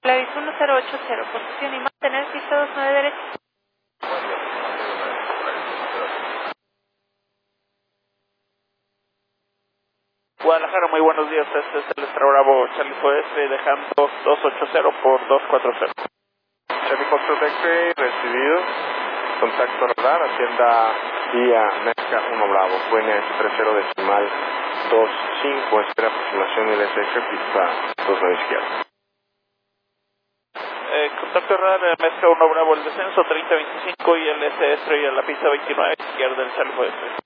Clavis 1080, posición y mantener pista 29 derecha. Guadalajara, muy buenos días, este es el Extra Bravo Charlie Foxtrot dejando 280 por 240. Charlie Foxtrot X-Ray, recibido, contacto radar, hacienda vía Mezca 1 Bravo, QNH 30 decimal 25, espera aproximación LSS, pista 29 izquierda. Contacto radar, Mezca 1 Bravo, el descenso 3025 y el SS y a la pista 29 izquierda del Charlie Foxtrot.